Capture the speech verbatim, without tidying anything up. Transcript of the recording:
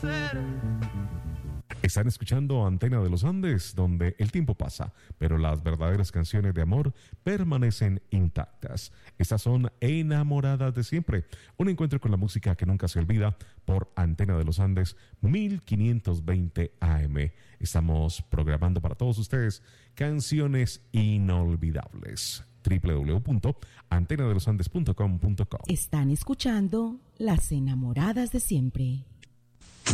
hacer. Están escuchando Antena de los Andes, donde el tiempo pasa, pero las verdaderas canciones de amor permanecen intactas. Estas son Enamoradas de Siempre, un encuentro con la música que nunca se olvida por Antena de los Andes mil quinientos veinte A M. Estamos programando para todos ustedes canciones inolvidables. doble u doble u doble u punto antena de los andes punto com punto co. Están escuchando Las Enamoradas de Siempre.